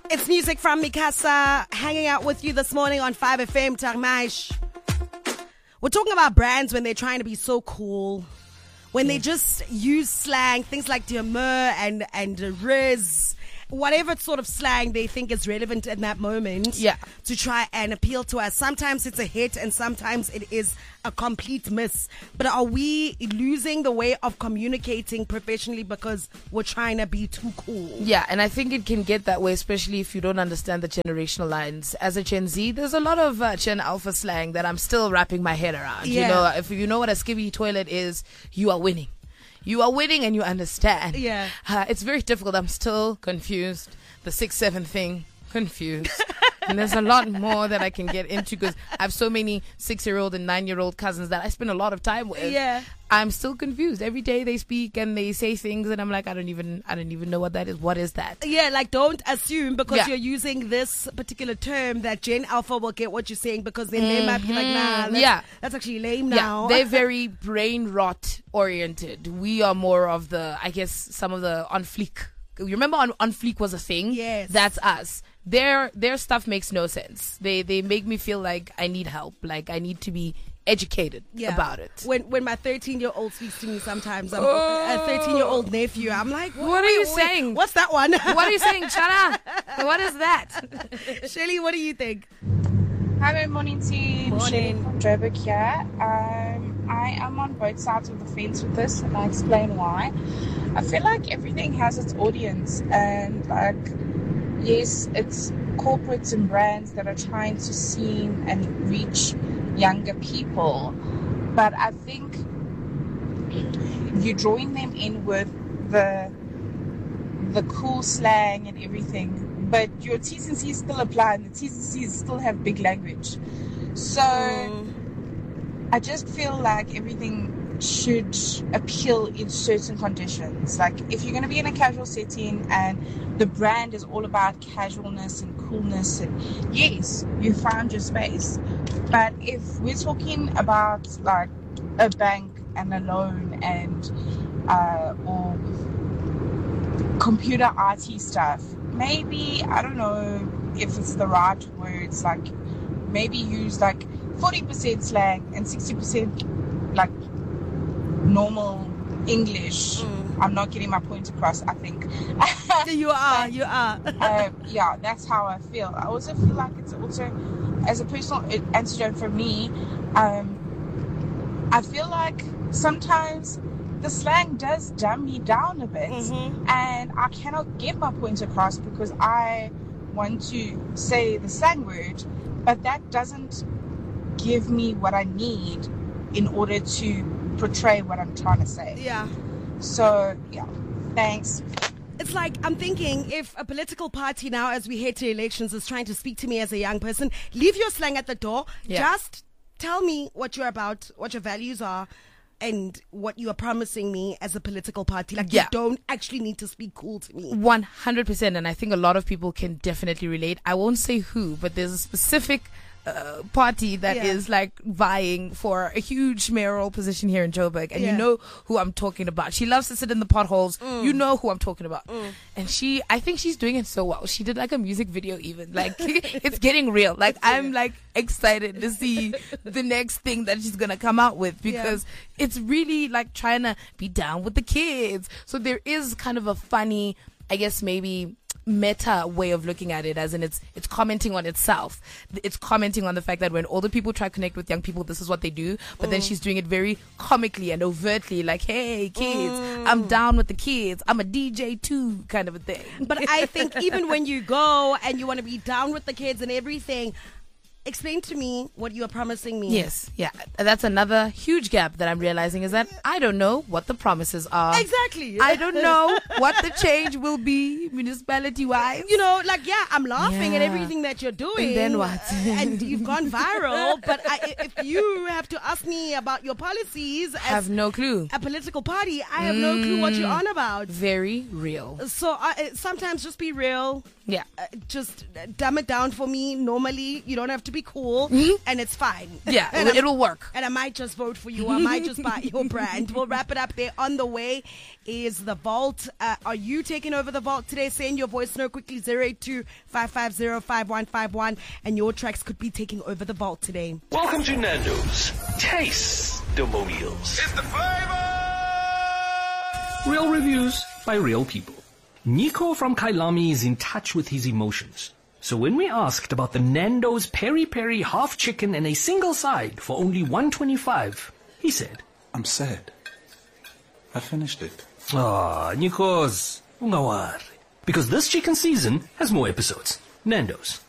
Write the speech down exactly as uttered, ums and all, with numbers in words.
It's music from Mikasa, hanging out with you this morning on five F M Tarmash. We're talking about brands when they're trying to be so cool, when they just use slang, things like Diameur and and Riz, whatever sort of slang they think is relevant in that moment, yeah, to try and appeal to us. Sometimes it's a hit and sometimes it is a complete miss. But are we losing the way of communicating professionally because we're trying to be too cool? Yeah, and I think it can get that way, especially if you don't understand the generational lines. As a Gen Z, there's a lot of uh, Gen Alpha slang that I'm still wrapping my head around. Yeah. You know, if you know what a skivvy toilet is, you are winning. You are winning and you understand. Yeah. Uh, it's very difficult. I'm still confused. The six seven thing, confused. And there's a lot more that I can get into because I have so many six-year-old and nine-year-old cousins that I spend a lot of time with. Yeah. I'm still confused. Every day they speak and they say things and I'm like, I don't even I don't even know what that is. What is that? Yeah, like don't assume because Yeah. you're using this particular term that Gen Alpha will get what you're saying, because then they might be like, nah, that's, Yeah. that's actually lame now. Yeah, they're very brain rot oriented. We are more of the, I guess, some of the on fleek. You remember on, on fleek was a thing? Yes. That's us. Their their stuff makes no sense. They they make me feel like I need help, like I need to be educated Yeah. about it. When when my thirteen-year-old speaks to me sometimes, I'm Oh. a thirteen-year-old nephew, I'm like, What are you saying? What's that one? What are you saying, Chana? What is that? Shelly, what do you think? Hi, good morning team. Morning. Shelly from Joburg here. Um, I am on both sides of the fence with this, and I explain why. I feel like everything has its audience, and like, yes, it's corporates and brands that are trying to seem and reach younger people, but I think you're drawing them in with the the cool slang and everything, but your T's and C's still apply, and the T's and C's still have big language. So Mm. I just feel like everything should appeal in certain conditions. Like if you're going to be in a casual setting and the brand is all about casualness and coolness, and yes, you found your space. But if we're talking about like a bank and a loan and uh, or computer I T stuff, maybe, I don't know if it's the right words, like maybe use like forty percent slang and sixty percent like normal English. Mm. I'm not getting my point across, I think. You are, you are. uh, yeah, that's how I feel. I also feel like it's also, as a personal antidote for me, um, I feel like sometimes the slang does dumb me down a bit, Mhm. and I cannot get my point across because I want to say the slang word, but that doesn't give me what I need in order to portray what I'm trying to say. Yeah. So, yeah, thanks. It's like, I'm thinking, if a political party now, as we head to elections, is trying to speak to me as a young person, leave your slang at the door. Yeah. Just tell me what you're about, what your values are, and what you are promising me as a political party. Like, Yeah. you don't actually need to speak cool to me. one hundred percent. And I think a lot of people can definitely relate. I won't say who, but there's a specific uh, party that Yeah. is like vying for a huge mayoral position here in Joburg. And Yeah. you know who I'm talking about. She loves to sit in the potholes. Mm. You know who I'm talking about. And she, I think she's doing it so well. She did like a music video even. Like, it's getting real. Like, I'm like excited to see the next thing that she's going to come out with, because it's really like trying to be down with the kids. So there is kind of a funny, I guess maybe meta way of looking at it, as in it's it's commenting on itself. It's commenting on the fact that when older people try to connect with young people, this is what they do. But then she's doing it very comically and overtly, like, hey kids, I'm down with the kids, I'm a D J too, kind of a thing. But I think even when you go and you want to be down with the kids and everything, explain to me what you are promising me. Yes, yeah, that's another huge gap that I'm realizing, is that I don't know what the promises are. Exactly. I don't know what the change will be municipality wise. You know, like, yeah, I'm laughing at Yeah. everything that you're doing. And then what? Uh, and you've gone viral. But I, if you have to ask me about your policies as have no clue. a political party, I have no clue what you're on about. Very real. So uh, sometimes just be real. Yeah. Uh, just dumb it down for me. Normally, you don't have to be cool, and it's fine. Yeah, and it, it'll work. And I might just vote for you. I might just buy your brand. We'll wrap it up there. On the way is the vault. Uh, are you taking over the vault today? Send your voice note quickly, zero eight two, five five zero, five one five one, and your tracks could be taking over the vault today. Welcome to Nando's Taste-Demonials. It's the flavor! Real reviews by real people. Nico from Kailami is in touch with his emotions. So when we asked about the Nando's Peri Peri half chicken and a single side for only one twenty-five, he said, I'm sad. I finished it. Ah, Nikos, ungawari. Because this chicken season has more episodes. Nando's.